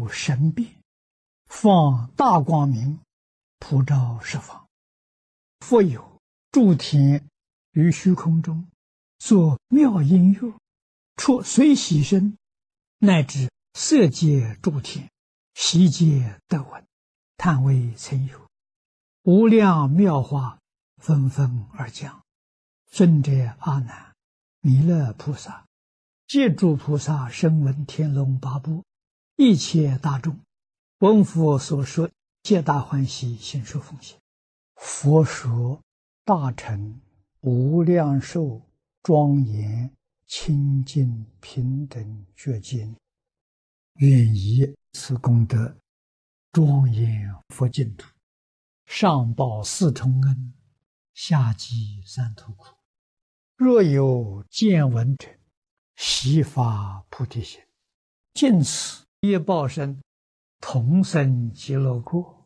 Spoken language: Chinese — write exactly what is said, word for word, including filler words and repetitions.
有神变，放大光明，普照十方。复有诸天于虚空中，作妙音乐，出随喜声，乃至色界诸天，悉皆得闻，叹为曾有。无量妙法纷纷而降。尊者阿难，弥勒菩萨，借诸菩萨声闻天龙八部一切大众，闻佛所说，皆大欢喜，心受奉献。佛说大乘无量寿庄严清净平等觉经，愿以此功德庄严佛净土，上报四重恩，下济三途苦。若有见闻者，悉发菩提心，尽此业报身，同生极乐国。